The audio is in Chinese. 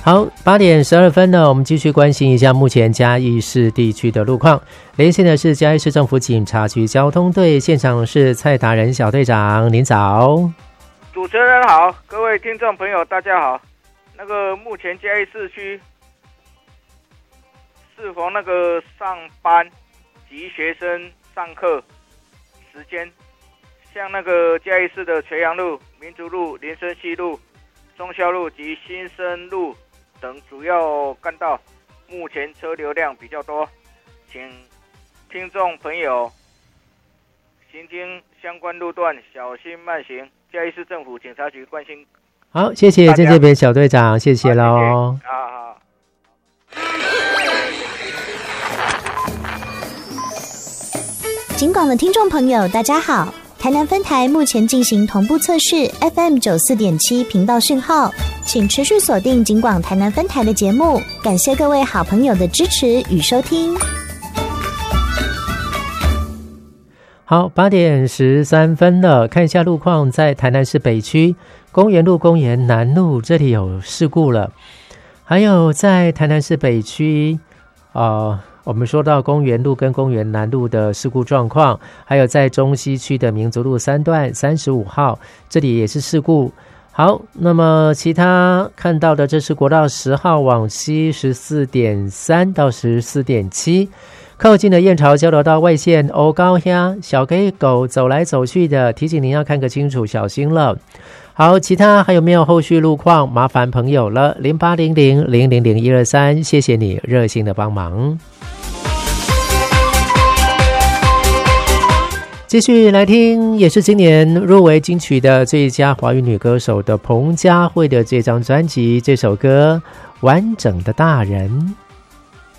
好，8:12呢，我们继续关心一下目前嘉义市地区的路况。连线的是嘉义市政府警察局交通队，现场是蔡达人小队长，您早。 主持人好，各位听众朋友大家好。目前嘉义市区适逢上班及学生上课时间，像嘉义市的垂杨路、民族路、林森西路、忠孝路及新生路等主要干道，目前车流量比较多，请听众朋友行经相关路段小心慢行。嘉义市政府警察局关心。 好，谢谢在这边小队长，谢谢喽。 好。 警广的听众朋友大家好，台南分台目前进行同步测试 FM 94.7频道讯号，请持续锁定警广台南分台的节目，感谢各位好朋友的支持与收听。 好，8:13了，看一下路况，在台南市北区公园路、公园南路这里有事故了，还有在台南市北区我们说到公园路跟公园南路的事故状况，还有在中西区的民族路3段35号这里也是事故。好，那么其他看到的，这是国道10号往西 14.3 到 14.7， 靠近的燕巢交流道外线欧高乡小给狗走来走去的，提醒您要看个清楚，小心了。好，其他还有没有后续路况？麻烦朋友了，0800000123，谢谢你热心的帮忙。继续来听，也是今年入围金曲的最佳华语女歌手的彭佳慧的这张专辑，这首歌《完整的大人》。